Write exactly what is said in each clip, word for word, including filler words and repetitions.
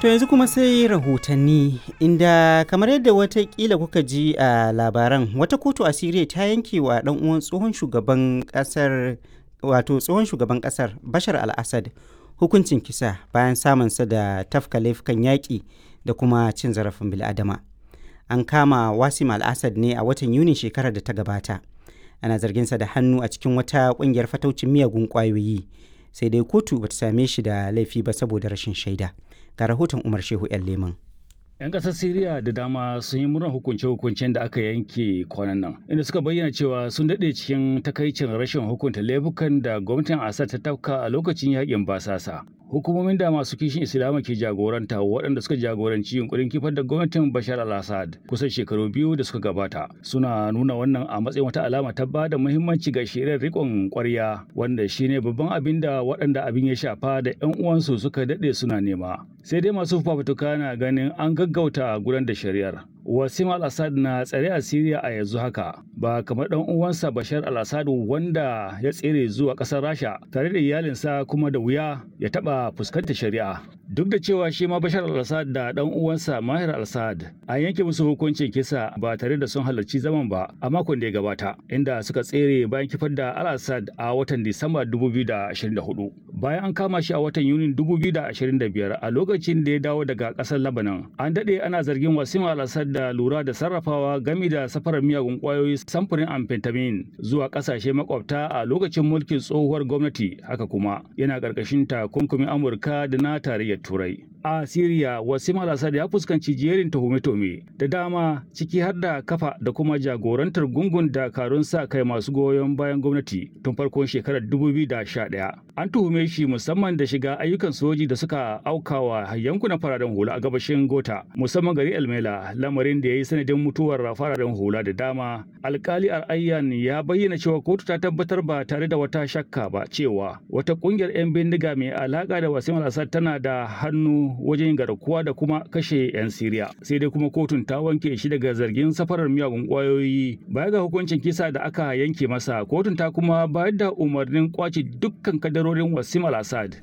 To yanzu kuma sai rahotanni inda kamar yadda watakila kuka ji a labaran wata kotu a Siriya ta yanke wa dan uwan tsohon shugaban kasar wato tsohon shugaban kasar Bashar al-Assad hukuncin kisa bayan samunsa da tafka laifukan yaƙi da kuma cin zarafin bil'adama. An kama Wasim al-Assad ne a watan Yunin shekarar da ta gabata. Ana zarginsa da hannu a cikin wata ƙungiyar fataucin miyagun ƙwayoyi. Sai dai kotu bata same shi da laifi ba saboda rashin shaida. Ga rahoton Umar Shehu ‘yan Leman. 'Yan ƙasar Siriya da dama sun yi murnar hukunce-hukuncen da aka yanke kwanan nan, inda suka bayyana cewa sun daɗe cikin takaicin rashin hukunta laifukan da gwamnatin Assad ta tafka a lokacin yaƙin basasa. Hukumomin da masu kishin Islama ke jagoranta waɗanda suka jagoranci yunkurin kifar da gwamnatin Bashar al-Assad kusan shekaru biyu da suka gabata suna nuna wannan a matsayin wata alama ta ba da muhimmanci ga shirin riƙon ƙwarya wanda shine babban abin da waɗanda abin ya shafa da 'yan uwansu suka daɗe suna nema. Sai dai masu fafutuka na ganin an gaggauta gudanar da shari'ar. Wasim al-Assad na tsare a Siriya a yanzu haka ba kamar ɗan uwansa Bashar al-Assad wanda ya tsere zuwa ƙasar Rasha tare da iyalinsa kuma da wuya ya taɓa fuskantar shari'a. Duk da cewa shi ma Bashar al-Assad da ɗan uwansa Mahir al-Assad an yanke musu hukuncin kisa ba tare da sun halarci zaman ba a makon da ya gabata inda suka tsere bayan kifar da al-Assad a watan Disamba dubu biyu da ashirin da hudu. Bayan an kama shi a watan Yunin dubu biyu da ashirin da biyar a lokacin da ya dawo daga ƙasar Lebanon. An daɗe ana zargin Wasim al-Assad da lura da sarrafawa game da safarar miyagun kwayoyi samfurin amphetamine zuwa kasashe makwabta a lokacin mulkin tsohuwar gwamnati, haka kuma yana ƙarƙashin takunkumin Amurka da na tarayyar Turai. A Siriya, Wasim al-Assad ya fuskanci jerin tuhume-tuhume da dama ciki har da kafa da kuma jagorantar gungun dakarun sa kai masu goyon bayan gwamnati tun farkon shekarar dubu biyu da sha ɗaya. An tuhume shi musamman da shiga ayyukan soji da suka aukawa yankunan fararen hula a gabashin Gota, musamman gari Elmela, lamarin da ya yi sanadin mutuwar fararen hula da dama. Alkali Al-Ayyan ya bayyana cewa kotu ta tabbatar ba tare da wata shakka ba cewa wata kungiyar 'yan bindiga mai alaka da Wasim al-Assad tana da hannu wajen garkuwa da kuma kashe 'yan Siriya. Sai dai kuma kotun ta wanke shi daga zargin safarar miyagun kwayoyi. Baya ga hukuncin kisa da aka yanke masa, kotun ta kuma bayar da umarnin kwace dukkan kadarorin Wasim al-Assad.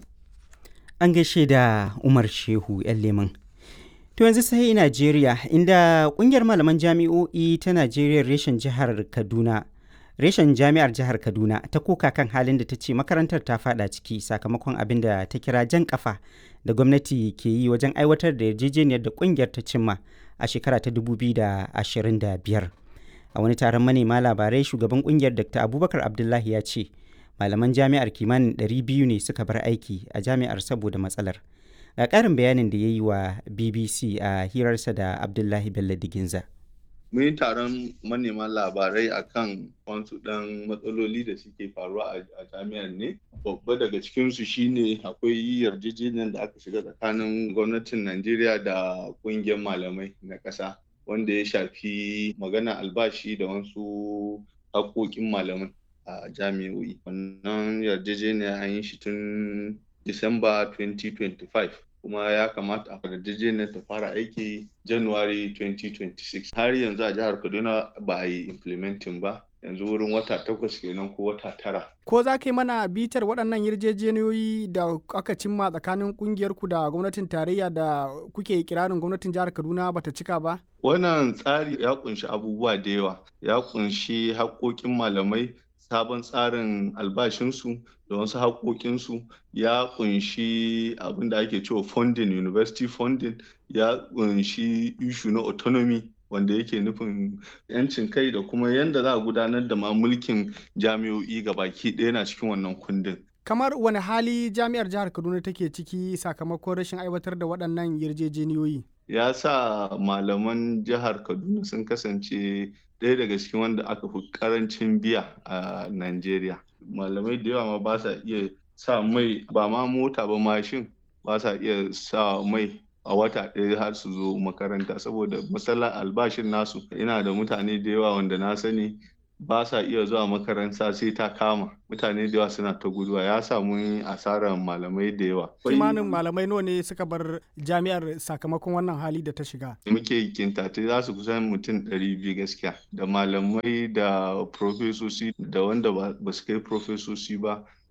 An gaishe da Umar Shehu ‘yan Leman. To yanzu sai Najeriya inda kungiyar malaman jami'o'i ta Najeriya reshen jihar Kaduna reshen jami'ar jihar Kaduna ta koka kan halin da ta ce makarantar ta fada ciki sakamakon abin da ta kira jan kafa da gwamnati ke yi wajen aiwatar da yarjejeniyar da kungiyar ta cimma a shekara ta dubu biyu da ashirin da biyar. A wani taron manema labarai shugaban kungiyar Doctor Abubakar Abdullahi ya ce malaman jami'ar kimanin ɗari biyu ne suka bar aiki a jami'ar saboda matsalar. Ga ƙarin bayanin da ya yi wa B B C a hirarsa da Abdullahi Bello Diginza. Mun yi taron manema labarai akan wasu ɗan matsaloli da suke faruwa a jami'ar ne. Babba daga cikinsu shine akwai yarjejeniyar da aka shiga tsakanin gwamnatin Najeriya da ƙungiyar malamai na ƙasa wanda ya shafi magana albashi da wasu haƙoƙin malamai a jami'o'i. Wannan yarjejeniya an yi shi tun Disamba twenty twenty-five. kuma ya kamata a yarjejeniyar ta fara aiki January twenty twenty-six. Har yanzu a jihar Kaduna ba a yi implementing ba, yanzu wurin wata takwas kenan ko wata tara. Ko za ka yi mana bitar waɗannan yarjejeniyoyi da aka cimma tsakanin ƙungiyarku da gwamnatin tarayya da kuke kirarin gwamnatin jihar Kaduna bata cika ba? Wannan tsari ya kunshi abubuwa da yawa, ya kunshi haƙoƙin malamai, sabon tsarin albashinsu da wasu haƙoƙinsu, ya kunshi abin da ake cewa funding, university funding, ya kunshi issue na autonomy wanda yake nufin yancin kai da kuma yadda za a gudanar da ma mulkin jami'o'i baki ɗaya na cikin wannan kundin. Kamar wani hali jami'ar jihar Kaduna take ciki sakamakon rashin aiwatar da waɗannan yarjejeniyoyi? Ya sa malaman jihar Kaduna sun kasance ɗaya daga cikin wanda aka fi ƙarancin biya a Najeriya. Malamai da yawa ma ba sa iya sa mai, ba ma mota ba mashin, ba sa iya sa mai a wata ɗaya har su zo makaranta saboda matsalar albashin nasu. Ina da mutane da yawa wanda na sani ba sa iya zuwa makaranta sai ta kama. Mutane da yawa suna ta guduwa, ya samu asarar malamai da yawa. Kimanin malamai nawa ne suka bar jami'ar sakamakon wannan hali da ta shiga? Muke kintate za su kusan mutum ɗari biyu gaskiya, da malamai da profesoci da wanda ba su kai profesoci ba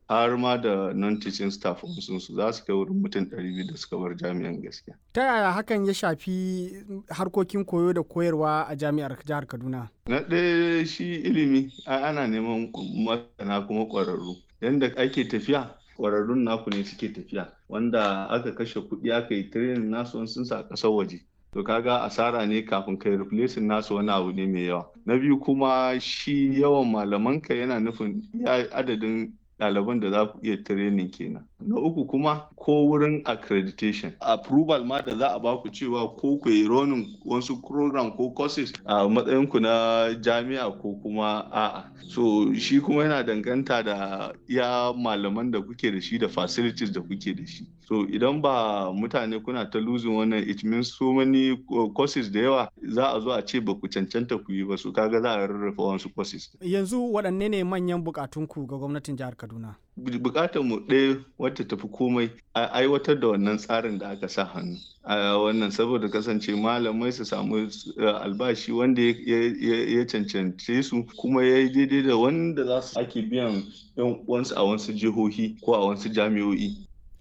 har ma da non-teaching staff sun su za su kai wurin mutum ɗari biyu da suka bar jami'an gaskiya. Ta yaya hakan ya shafi harkokin koyo da koyarwa a jami'ar jihar Kaduna? Na ɗaya shi ilimi ana neman masana kuma ƙwararru. Yanda ake tafiya ƙwararrun naku ne suke tafiya wanda aka kashe kuɗi aka yi training nasu sun sa ƙasar waje. To kaga asara ne kafin kai replacing nasu wani abu ne mai yawa. Na biyu kuma shi yawan malamanka yana nufin iya adadin ɗaliban da za ku iya training kenan. Na uku kuma ko wurin accreditation approval ma da za a baku cewa ko ku yi running wasu program ko courses a matsayinku na jami'a ko kuma a'a. So shi kuma yana danganta da iya malaman da kuke da shi da facilities da kuke da shi. So idan ba mutane kuna ta losing wannan it means so many courses da yawa za a zo a ce ba ku cancanta ku yi ba su kaga za a rarrafa wasu courses. Yanzu waɗanne ne manyan bukatunku ga gwamnatin jihar Kaduna? Bukatar mu ɗaya wata tafi komai a aiwatar da wannan tsarin da aka sa hannu a wannan saboda kasance malamai su samu albashi wanda ya cancance su kuma ya yi daidai da wanda za su ake biyan yan uwansu a wasu jihohi ko a wasu jami'o'i.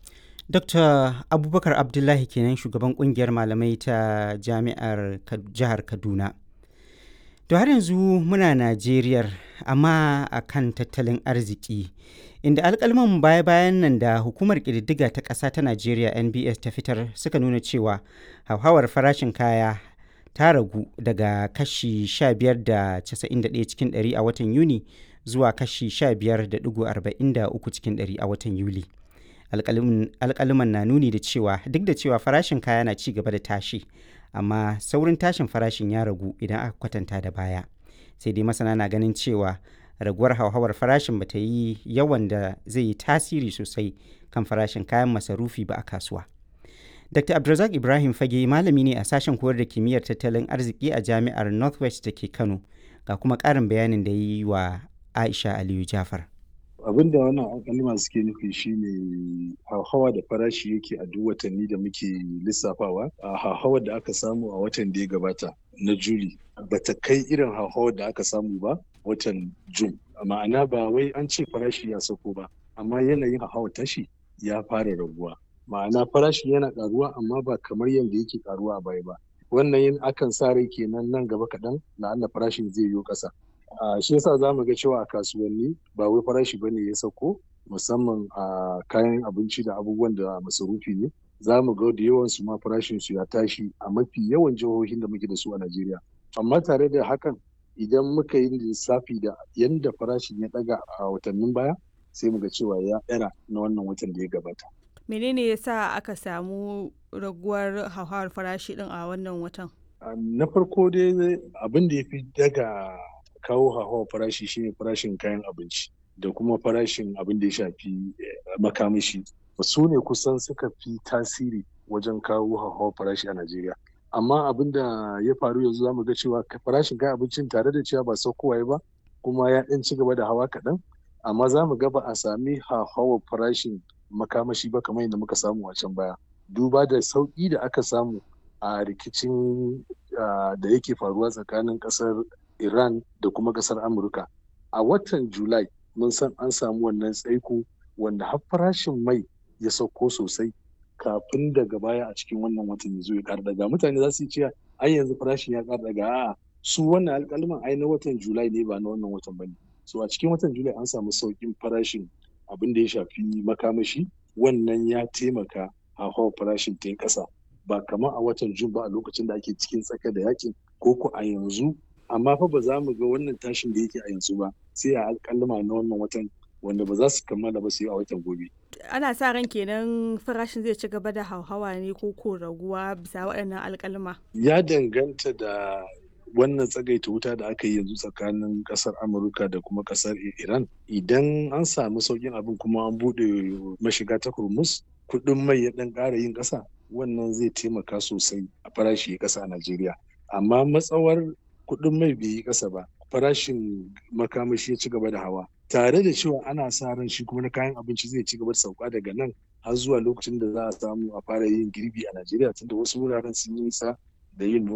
Dokta Abubakar Abdullahi kenan shugaban kungiyar malamai ta jami'ar jihar Kaduna. To har yanzu muna Najeriya amma a kan tattalin arziki inda alƙalman baya-bayan nan da hukumar ƙididdiga ta ƙasa ta Najeriya N B S ta fitar suka nuna cewa hauhawar farashin kaya ta ragu daga kashi sha biyar da casa'in da ɗaya cikin ɗari a watan Yuni zuwa kashi sha biyar da ɗigo arba'in da uku cikin ɗari a watan Yuli. Alƙaluman na nuni da cewa duk da cewa farashin kaya na ci gaba da tashi amma saurin tashin farashin ya ragu idan aka kwatanta da baya. Sai dai masana na ganin cewa raguwar hauhawar farashin bata yi yawan da zai yi tasiri sosai kan farashin kayan masarufi ba a kasuwa. Dokta Abdulrazak Ibrahim Fage malami ne a sashen koyar da kimiyyar tattalin arziki a jami'ar Northwest da ke Kano ga kuma ƙarin bayanin da yi wa Aisha Aliyu Jafar. Abin da wannan alƙalima suke nufi shine hauhawa da farashi yake a duk watanni da muke lissafawa. A hauhawar da aka samu a watan da ya gabata na Juli bata kai irin hauhawar da aka samu ba watan Jun. Ma'ana ba wai an ce farashi ya sauko ba amma yanayin hauhawar tashi ya fara raguwa. Ma'ana farashi yana ƙaruwa amma ba kamar yadda yake ƙaruwa a baya ba. Wannan yin akan sa rai kenan nan gaba kaɗan la'alla farashin zai yo ƙasa. Uh, shi yasa za mu ga cewa a kasuwanni ba wai farashi bane ya sauko musamman a uh, kayan abinci da abubuwan da masarufi ne za mu ga da yawan su ma farashin su ya tashi a mafi yawan jihohin da muke da su a Najeriya. Amma tare da hakan idan muka yi lissafi da yanda farashin ya daga a watannin baya sai mu ga cewa ya ɗara na wannan watan da ya gabata. Menene yasa aka samu raguwar hauhawar farashi din a wannan watan? Uh, na farko dai abin da ya fi daga kawo hauhawar farashi shine farashin kayan abinci da kuma farashin abin da ya shafi makamashi su ne kusan suka fi tasiri wajen kawo hauhawar farashi a Najeriya. Amma abin da ya faru yanzu zamu ga cewa farashin kayan abincin tare da cewa ba saukowa ba kuma ya ɗan ci gaba da hawa kaɗan amma zamu ga ba a sami hauhawar farashin makamashi ba kamar yadda muka samu a can baya duba da sauƙi da aka samu a rikicin da yake faruwa tsakanin ƙasar Iran da kuma kasar Amurka. A watan Julai mun san an samu wannan tsaiko wanda har farashin mai ya sauko sosai kafin daga baya a cikin wannan watan ya zo ya ƙara daga. Mutane za su yi cewa ai yanzu farashin ya ƙara daga a'a su wannan alƙalman ai na watan Julai ne ba na wannan watan bane. So a cikin watan Julai an samu sauƙin farashin abin da ya shafi makamashi wannan ya taimaka hauhawar farashin ta yi ƙasa ba kamar a watan Jun ba a lokacin da ake cikin tsaka da yakin ko ko a yanzu amma fa ba za mu ga wannan tashin da yake a yanzu ba sai a alƙalma na wannan watan wanda ba za su kammala ba su yi a watan gobe. Ana sa ran kenan farashin zai ci gaba da hauhawa ne ko ko raguwa bisa waɗannan alƙalma? Ya danganta da wannan tsagaita wuta da aka yi yanzu tsakanin ƙasar Amurka da kuma ƙasar Iran. Idan an samu sauƙin abin kuma an buɗe mashiga ta Hormuz kuɗin mai ya ɗan ƙara yin ƙasa wannan zai taimaka sosai a farashi ya ƙasa a Najeriya. Amma matsawar kuɗin mai bai yi ƙasa ba farashin makamashi ya ci gaba da hawa tare da cewa ana sa ran shi kuma na kayan abinci zai ci gaba da sauka daga nan har zuwa lokacin da za a samu a fara yin girbi a Najeriya tunda wasu wuraren sun yi nisa da yin noma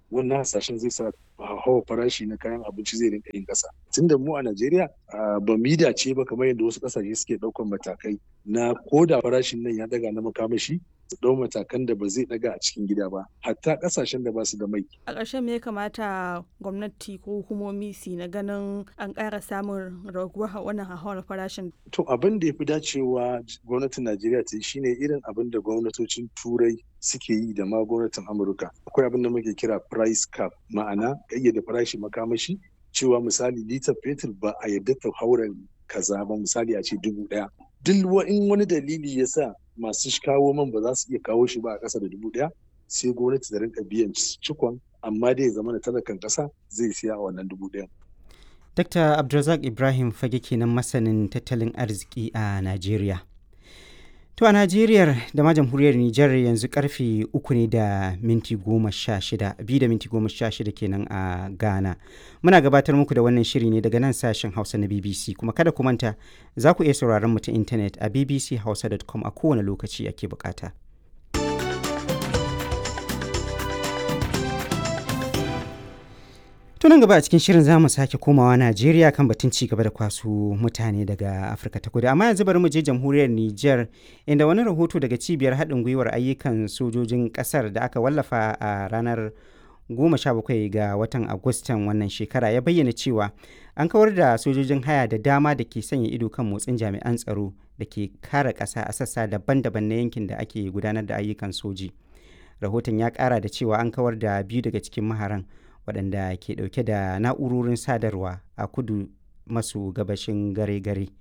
wannan hasashen zai sa hawa farashi na kayan abinci zai rinka yin ƙasa. Tunda mu a Najeriya ba mu dace ba kamar yadda wasu ƙasashe suke ɗaukan matakai na koda farashin nan ya daga na makamashi su ɗau matakan da ba zai daga a cikin gida ba, hatta ƙasashen da ba su da mai. A ƙarshen me ya kamata gwamnati ko hukumomi su na ganin an ƙara samun raguwar wannan hauhawar farashin? To abin da ya fi dacewa gwamnatin Najeriya ta yi shine irin abin da gwamnatocin Turai suke yi da ma gwamnatin Amurka. Akwai abin da muke kira price cap, ma'ana ƙayyade farashi makamashi, cewa misali litar fetur ba a yadda ta haura kaza ba, misali a ce dubu ɗaya. Duk in wani dalili ya sa masu kawo man ba za su iya kawo shi ba a ƙasa da dubu ɗaya, sai gwamnati da rinka biyan cikon, amma dai ya zama da talakan ƙasa zai siya a wannan dubu ɗaya. Dakta Abdulrazak Ibrahim Fage kenan masanin tattalin arziki a Najeriya. To a Najeriya da ma jamhuriyar Nijar yanzu karfe uku ne da minti goma sha shida, biyu da minti goma sha shida kenan a Ghana. Muna gabatar muku da wannan shiri ne daga nan sashen Hausa na B B C, kuma kada ku manta za ku iya sauraron mu ta intanet a b b c hausa dot com a kowane lokaci ake bukata. Tunan gaba a cikin shirin za mu sake komawa Najeriya kan batun ci gaba da kwasu mutane daga Afirka ta Kudu. Amma yanzu bari mu je jamhuriyar Nijar, inda wani rahoto daga cibiyar haɗin gwiwar ayyukan sojojin ƙasar da aka wallafa a ranar goma sha bakwai ga watan Agustan wannan shekara ya bayyana cewa an kawar da sojojin haya da dama da ke sanya ido kan motsin jami'an tsaro da ke kare ƙasa a sassa daban-daban na yankin da ake gudanar da ayyukan soji. Rahoton ya ƙara da cewa an kawar da biyu daga cikin maharan waɗanda ke ɗauke da na'urorin sadarwa a kudu maso gabashin gare-gare.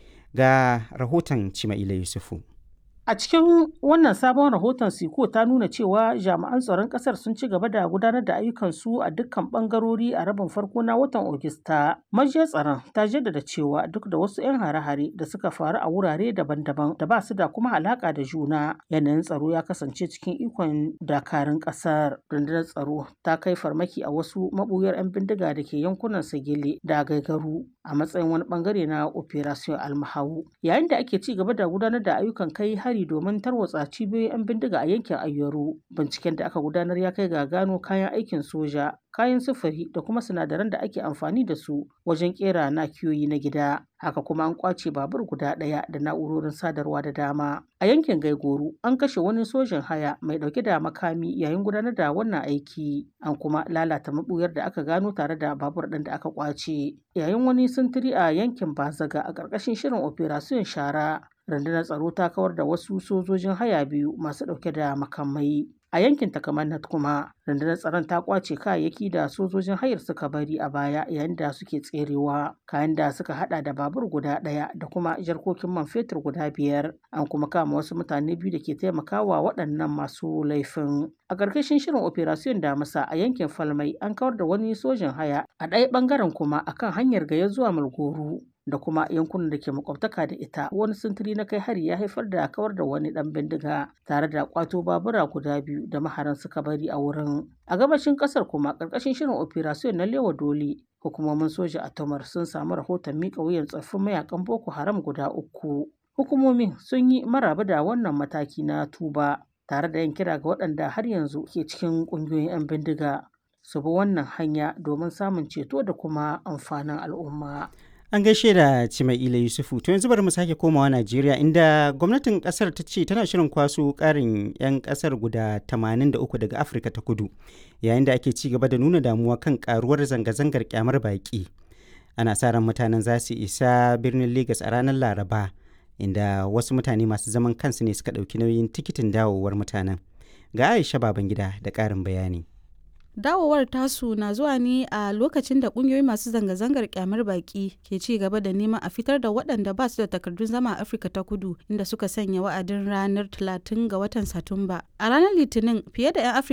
Ga rahoton Cima'ila Yusufu. A cikin wannan sabon rahoton Siko ta nuna cewa jami'an tsaron ƙasar sun ci gaba da gudanar da ayyukansu a dukkan ɓangarori a rabin farko na watan Ogista. Majiyar tsaron ta jaddada cewa duk da wasu 'yan hare-hare da suka faru a wurare daban-daban da ba su da kuma alaƙa da juna, yanayin tsaro ya kasance cikin ikon dakarun ƙasar. Rundunar tsaro ta kai farmaki a wasu maɓuyar 'yan bindiga da ke yankunan Sagele da Gaigaru a matsayin wani ɓangare na Operation Almahau. Yayin da ake ci gaba da gudanar da ayyukan kai hari domin tarwatsa cibiyoyin 'yan bindiga a yankin Ayyaru. Binciken da aka gudanar ya kai ga gano kayan aikin soja, kayan sufuri da kuma sinadaran da ake amfani da su wajen kera nakiyoyi na gida. Haka kuma an kwace babur guda ɗaya da na'urorin sadarwa da dama. A yankin Gaigoro an kashe wani sojan haya mai ɗauke da makami yayin gudanar da wannan aiki. An kuma lalata mabuyar da aka gano tare da babur ɗin da aka kwace. Yayin wani sintiri a yankin Bazaga a ƙarƙashin shirin Operation Shara, rundunar tsaro ta kawar da wasu sojojin haya biyu masu ɗauke da makamai. A yankin Takamannet kuma rundunar tsaron ta kwace kayayyaki da sojojin hayar suka bari a baya yayin da suke tserewa, kayan da suka hada da babur guda ɗaya da kuma jarkokin man fetur guda biyar. An kuma kama wasu mutane biyu da ke taimakawa waɗannan masu laifin. A ƙarƙashin shirin Operation Damisa a yankin Falmai an kawar da wani sojin haya, a ɗaya ɓangaren kuma akan hanyar Gaya zuwa Malgoro da kuma yankunan da ke makwabtaka da ita, wani sintiri na kai hari ya haifar da kawar da wani dan bindiga tare da kwato babura guda biyu da maharan suka bari a wurin. A gabashin kasar kuma karkashin shirin Operation na Lewa Dole, hukumomin soja a Tomar sun samu rahoton mika wuyan tsoffin mayakan Boko Haram guda uku. Hukumomin sun yi maraba da wannan mataki na tuba tare da yin kira ga waɗanda har yanzu ke cikin ƙungiyoyin 'yan bindiga su bi wannan hanya domin samun ceto da kuma amfanin al'umma. An gaishe da Cima'ila Yusufu. To yanzu bari mu sake komawa Najeriya, inda gwamnatin kasar ta ce tana shirin kwaso karin 'yan kasar guda tamanin da uku daga Afirka ta Kudu, yayin da ake ci gaba da nuna damuwa kan karuwar zanga-zangar kyamar baki. Ana sa ran mutanen za su isa birnin Lagos a ranar Laraba, inda wasu mutane masu zaman kansu ne suka ɗauki nauyin tikitin dawowar mutanen. Ga Aisha Babangida da ƙarin bayani. Dawowar tasu na zuwa ne a lokacin da kungiyoyi masu zanga-zangar kyamar baki ke ci gaba da neman a fitar da waɗanda ba su da takardun zama a Afirka ta Kudu, inda suka sanya wa'adin ranar talatin ga watan Satumba. A ranar Litinin, fiye da 'yan Afirka